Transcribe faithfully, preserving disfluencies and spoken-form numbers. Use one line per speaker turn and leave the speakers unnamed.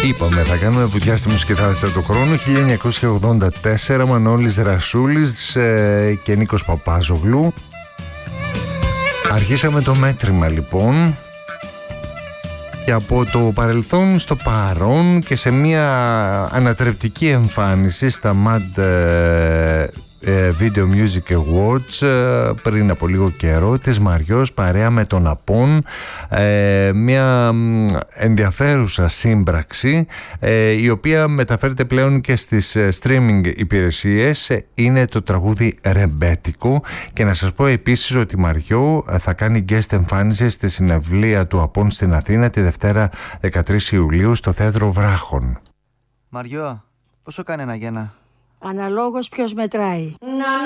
Είπαμε, θα κάνουμε βουτιά στη μουσική θάλασσα του χρόνου. χίλια εννιακόσια ογδόντα τέσσερα, Μανώλης Ρασούλης ε, και Νίκος Παπάζογλου. Αρχίσαμε το μέτρημα λοιπόν. Και από το παρελθόν στο παρόν και σε μια ανατρεπτική εμφάνιση στα Mad Video Music Awards πριν από λίγο καιρό της Μαριός παρέα με τον Απόν, μια ενδιαφέρουσα σύμπραξη η οποία μεταφέρεται πλέον και στις streaming υπηρεσίες. Είναι το τραγούδι Ρεμπέτικο και να σας πω επίσης ότι η Μαριό θα κάνει guest εμφάνιση στη συναυλία του Απόν στην Αθήνα τη Δευτέρα δεκατρείς Ιουλίου στο Θέατρο Βράχων.
Μαριό, πόσο κάνει ένα γένα?
Αναλόγως ποιος μετράει.